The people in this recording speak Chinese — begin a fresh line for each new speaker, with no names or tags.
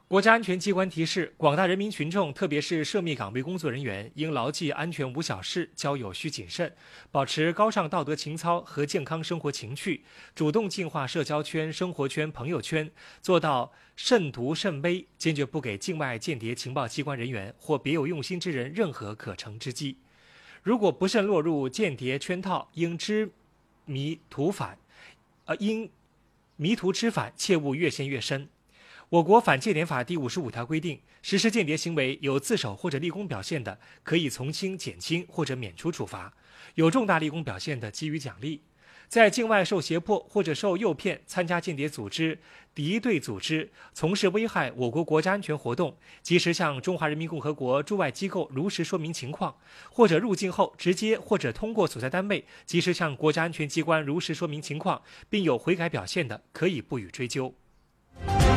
国家安全机关提示广大人民群众，特别是涉密岗位工作人员，应牢记安全无小事，交友需谨慎，保持高尚道德情操和健康生活情趣，主动净化社交圈、生活圈、朋友圈，做到慎独慎微，坚决不给境外间谍情报机关人员或别有用心之人任何可乘之机。如果不慎落入间谍圈套，应迷途知返，切勿越陷越深。我国反间谍法第55条规定，实施间谍行为有自首或者立功表现的，可以从轻、减轻或者免除处罚；有重大立功表现的，给予奖励。在境外受胁迫或者受诱骗参加间谍组织、敌对组织，从事危害我国国家安全活动，及时向中华人民共和国驻外机构如实说明情况，或者入境后直接或者通过所在单位及时向国家安全机关如实说明情况，并有悔改表现的，可以不予追究。